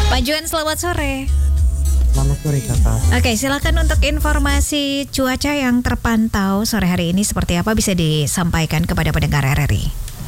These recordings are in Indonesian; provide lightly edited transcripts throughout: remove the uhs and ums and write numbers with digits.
Pak Juan, selamat sore. Selamat sore Kakak. Oke, silakan untuk informasi cuaca yang terpantau sore hari ini seperti apa bisa disampaikan kepada pendengar RRI.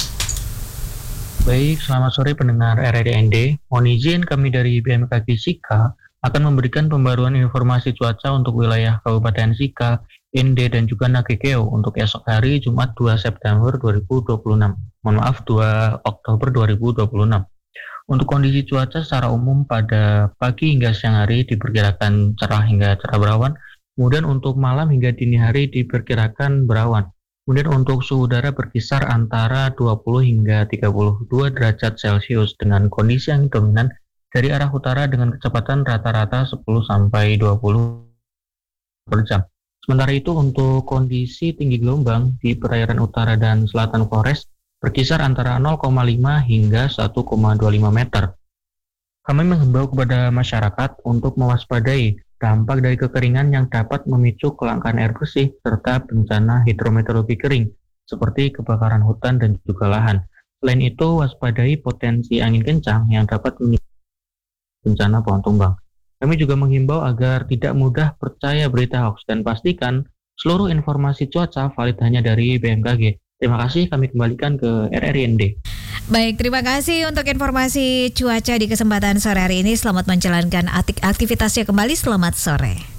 Baik, selamat sore pendengar RRI. Mohon izin kami dari BMKG Sika akan memberikan pembaruan informasi cuaca untuk wilayah Kabupaten Sika, ND dan juga Nagekeo untuk esok hari Jumat 2 September 2026. Mohon maaf, 2 Oktober 2026. Untuk kondisi cuaca secara umum pada pagi hingga siang hari diperkirakan cerah hingga cerah berawan. Kemudian untuk malam hingga dini hari diperkirakan berawan. Kemudian untuk suhu udara berkisar antara 20 hingga 32 derajat Celcius dengan kondisi yang dominan dari arah utara dengan kecepatan rata-rata 10 sampai 20 per jam. Sementara itu untuk kondisi tinggi gelombang di perairan utara dan selatan Flores berkisar antara 0,5 hingga 1,25 meter. Kami menghimbau kepada masyarakat untuk mewaspadai dampak dari kekeringan yang dapat memicu kelangkaan air bersih serta bencana hidrometeorologi kering seperti kebakaran hutan dan juga lahan. Selain itu, waspadai potensi angin kencang yang dapat menimbulkan bencana pohon tumbang. Kami juga menghimbau agar tidak mudah percaya berita hoax dan pastikan seluruh informasi cuaca valid hanya dari BMKG. Terima kasih, kami kembalikan ke RRI. Baik, terima kasih untuk informasi cuaca di kesempatan sore hari ini. Selamat menjalankan aktivitasnya kembali. Selamat sore.